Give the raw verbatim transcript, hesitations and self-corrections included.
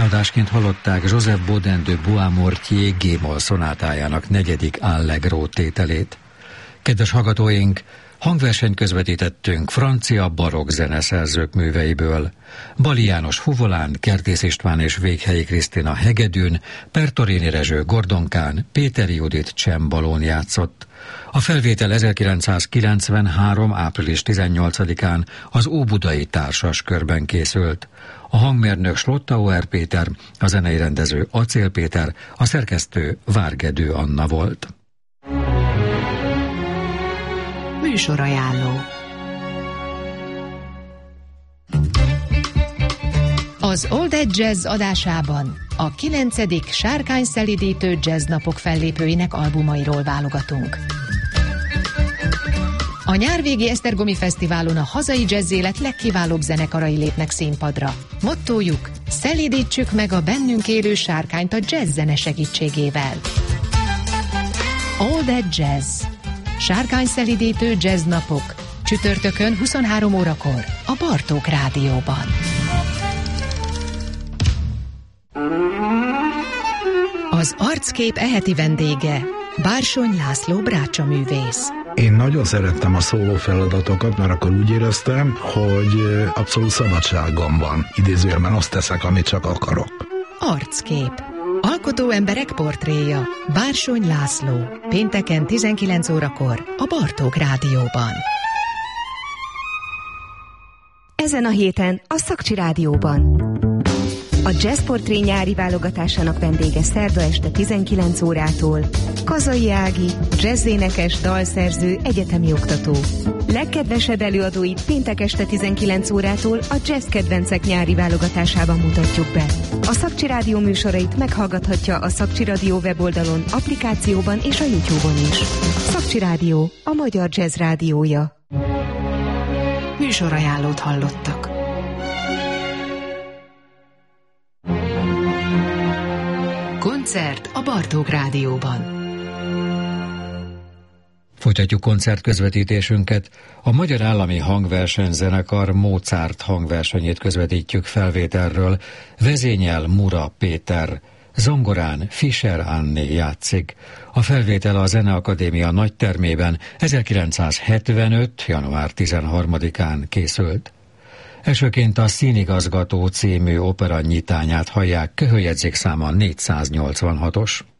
Adásként hallották Joseph Bodin de Boismortier G-moll szonátájának negyedik allegro tételét. Kedves hallgatóink, hangversenyt közvetítettünk francia barokk zeneszerzők műveiből. Bali János fuvolán, Kertész István és Véghelyi Krisztina hegedűn, Pertorini Rezső gordonkán, Péter Judit csembalón játszott. A felvétel ezerkilencszázkilencvenhárom. április tizennyolcadikán az Óbudai Társas Körben készült. A hangmérnök Slottauer Péter, a zenei rendező Acél Péter, a szerkesztő Várgedő Anna volt. Műsorajánló. Az Old Edge Jazz adásában a kilencedik sárkányszelidítő jazznapok fellépőinek albumairól válogatunk. A nyárvégi Esztergomi Fesztiválon a hazai jazzélet legkiválóbb zenekarai lépnek színpadra. Mottójuk: szelídítsük meg a bennünk élő sárkányt a jazz zene segítségével. Old Edge Jazz. Sárkányszelidítő jazznapok. Csütörtökön huszonhárom órakor a Bartók Rádióban. Az Arckép eheti vendége Bársony László brácsaművész. Én nagyon szerettem a szóló feladatokat, mert akkor úgy éreztem, hogy abszolút szabadságom van. Idézőjelben azt teszek, amit csak akarok. Arckép. Alkotó emberek portréja. Bársony László. Pénteken tizenkilenc órakor a Bartók Rádióban. Ezen a héten a Szakcsi Rádióban. A Jazz Portré nyári válogatásának vendége szerda este tizenkilenc órától Kazai Ági, jazzénekes, dalszerző, egyetemi oktató. Legkedvesebb előadóit péntek este tizenkilenc órától a Jazz Kedvencek nyári válogatásában mutatjuk be. A Szakcsi Rádió műsorait meghallgathatja a Szakcsi Rádió weboldalon, applikációban és a YouTube-on is. Szakcsi Rádió, a magyar jazz rádiója. Műsorajánlót hallottak. Koncert a Bartók Rádióban. Folytatjuk koncertközvetítésünket. A Magyar Állami Hangversenyzenekar Mozart hangversenyét közvetítjük felvételről. Vezényel Mura Péter, zongorán Fischer Anni játszik. A felvétel a Zeneakadémia nagytermében ezerkilencszázhetvenöt. január tizenharmadikán készült. Elsőként a Színigazgató című opera nyitányát hallják, köhöljegyzékszáma négyszáznyolcvanhatos.